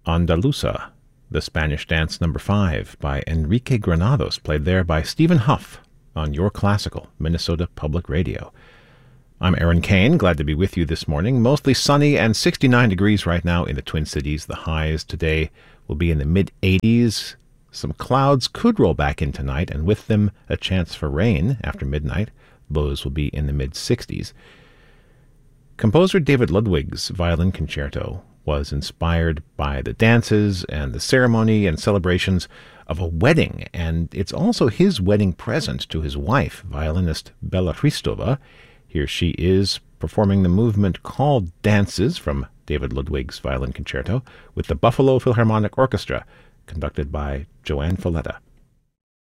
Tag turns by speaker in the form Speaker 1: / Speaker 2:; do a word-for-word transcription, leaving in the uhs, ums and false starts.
Speaker 1: Andalusa, the Spanish Dance Number five by Enrique Granados, played there by Stephen Huff on Your Classical, Minnesota Public Radio. I'm Aaron Kane, glad to be with you this morning. Mostly sunny and sixty-nine degrees right now in the Twin Cities. The highs today will be in the mid-eighties. Some clouds could roll back in tonight, and with them a chance for rain after midnight. Lows will be in the mid-sixties. Composer David Ludwig's violin concerto was inspired by the dances and the ceremony and celebrations of a wedding, and it's also his wedding present to his wife, violinist Bela Hristova. Here she is performing the movement called Dances from David Ludwig's violin concerto with the Buffalo Philharmonic Orchestra, conducted by Joanne Falletta.